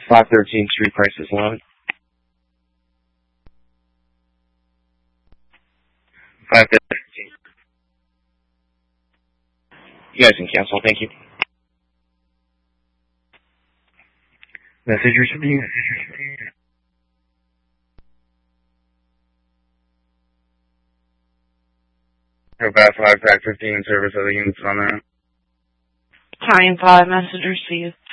513 Street, Crisis 11. 513. You guys can cancel, thank you. Message received. Go back 5 Pack 15 service of the units on there. Time 5, message received.